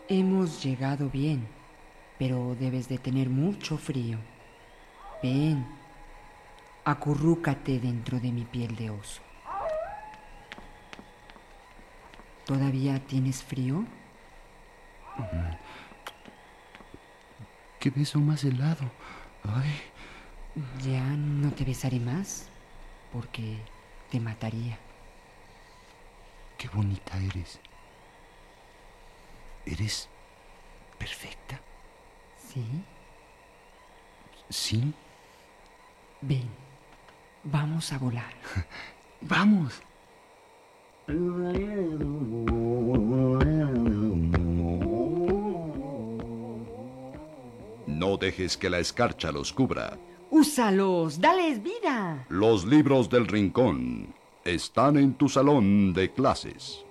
Hemos llegado bien, pero debes de tener mucho frío. Ven, acurrúcate dentro de mi piel de oso. ¿Todavía tienes frío? ¡Qué beso más helado! ¡Ay! Ya no te besaré más, porque te mataría. ¡Qué bonita eres! ¿Eres perfecta? ¿Sí? ¿Sí? Ven, vamos a volar. ¡Vamos! No dejes que la escarcha los cubra. ¡Úsalos! ¡Dales vida! Los libros del rincón están en tu salón de clases.